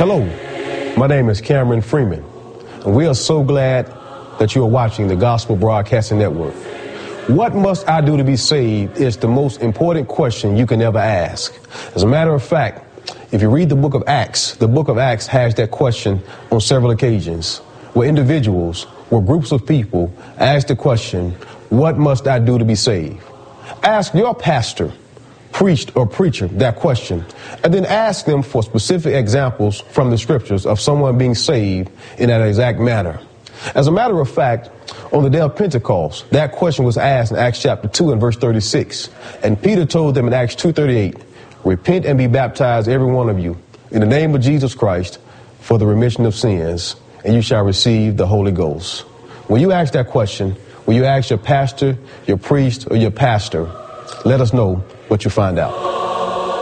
Hello, my name is Cameron Freeman, and we are so glad that you are watching the Gospel Broadcasting Network. What must I do to be saved is the most important question you can ever ask. As a matter of fact, if you read the book of Acts has that question on several occasions, where individuals, where groups of people ask the question, what must I do to be saved? Ask your pastor, priest, or preacher that question, and then ask them for specific examples from the scriptures of someone being saved in that exact manner. As a matter of fact, on the day of Pentecost, that question was asked in Acts chapter 2 and verse 36. And Peter told them in Acts 2:38, repent and be baptized, every one of you, in the name of Jesus Christ for the remission of sins, and you shall receive the Holy Ghost. When you ask that question, when you ask your pastor, your priest, or your pastor, let us know what you find out.